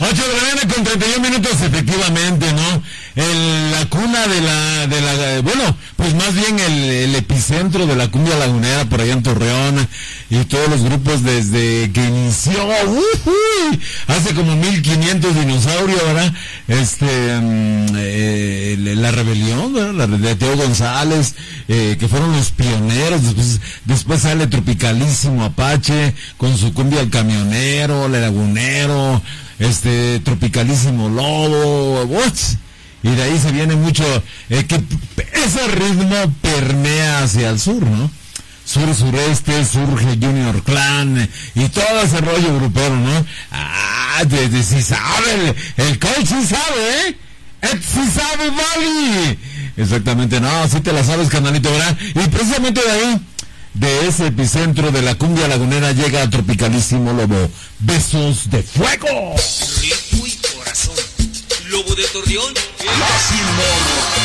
8 de la mañana con 31 minutos, efectivamente, ¿no? La cuna bueno, pues más bien el epicentro de la cumbia lagunera por allá en Torreón, y todos los grupos desde que inició, hace como 1500 dinosaurios, ¿verdad? La rebelión, ¿verdad? La de Teo González, que fueron los pioneros. Después sale Tropicalísimo Apache con su cumbia El Camionero, El Lagunero, Tropicalísimo Lobo, y de ahí se viene mucho, que ese ritmo permea hacia el sur, ¿no? Sur-sureste, surge Junior Clan, y todo ese rollo grupero, ¿no? Si sabe, el coach sí sabe, ¿eh? Sí sabe, Bali. Exactamente, no, sí te la sabes, canalito, ¿verdad? Y precisamente de ahí, de ese epicentro de la cumbia lagunera, llega Tropicalísimo Lobo. Besos de fuego. Ritmo y corazón. Lobo de Torreón. Máximo.